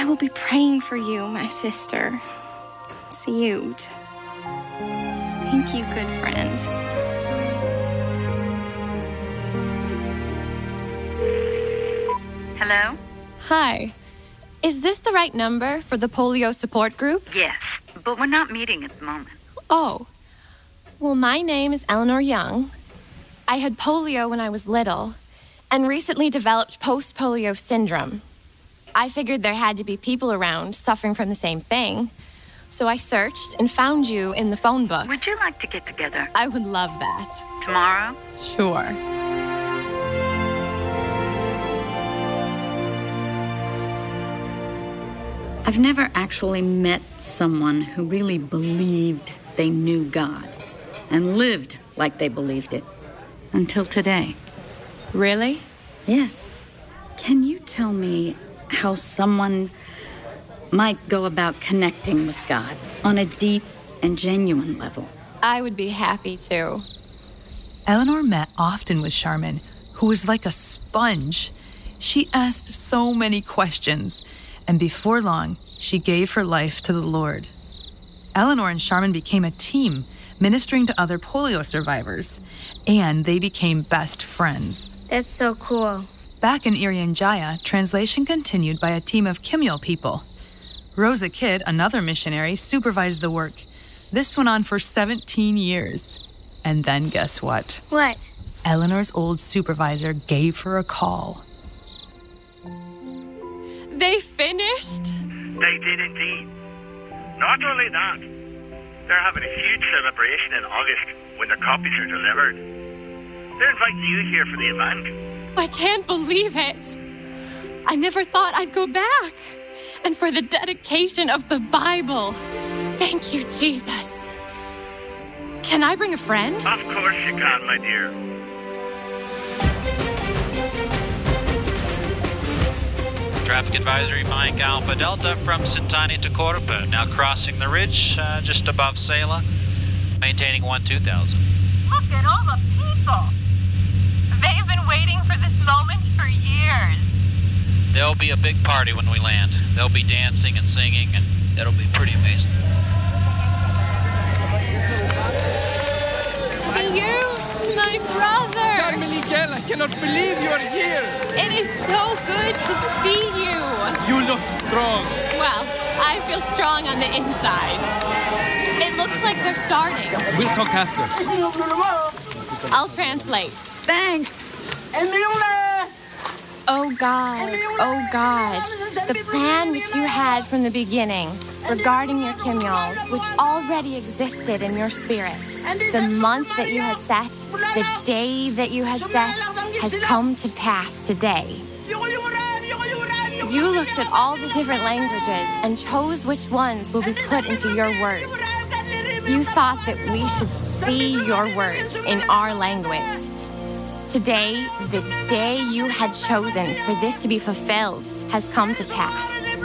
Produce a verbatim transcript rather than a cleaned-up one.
will be praying for you, my sister. Salute. Thank you, good friend. Hello? Hi. Is this the right number for the polio support group? Yes, but we're not meeting at the moment. Oh. Well, my name is Eleanor Young. I had polio when I was little and recently developed post-polio syndrome. I figured there had to be people around suffering from the same thing. So I searched and found you in the phone book. Would you like to get together? I would love that. Tomorrow? Sure. I've never actually met someone who really believed they knew God and lived like they believed it until today. Really? Yes. Can you tell me how someone might go about connecting with God on a deep and genuine level? I would be happy to. Eleanor met often with Charmin, who was like a sponge. She asked so many questions, and before long, she gave her life to the Lord. Eleanor and Charmin became a team, ministering to other polio survivors, and they became best friends. That's so cool. Back in Irian Jaya, translation continued by a team of Kimyol people. Rosa Kidd, another missionary, supervised the work. This went on for seventeen years. And then guess what? What? Eleanor's old supervisor gave her a call. They finished? They did indeed. Not only that, they're having a huge celebration in August when their copies are delivered. They're inviting you here for the event. I can't believe it. I never thought I'd go back. And for the dedication of the Bible. Thank you, Jesus. Can I bring a friend? Of course you can, my dear. Traffic advisory, Mike Alpha Delta from Sintani to Corupa. Now crossing the ridge uh, just above Sela. Maintaining one two thousand. Look at all the people. They've been waiting for this moment for years. There'll be a big party when we land. They'll be dancing and singing, and it'll be pretty amazing. Salute, my brother. Carmen Miguel, I cannot believe you're here. It is so good to see you. You look strong. Well, I feel strong on the inside. It looks like they're starting. We'll talk after. I'll translate. Thanks. Oh God, oh God, the plan which you had from the beginning regarding your Kimyols, which already existed in your spirit, the month that you had set, the day that you had set, has come to pass today. You looked at all the different languages and chose which ones will be put into your word. You thought that we should see your word in our language. Today, the day you had chosen for this to be fulfilled has come to pass.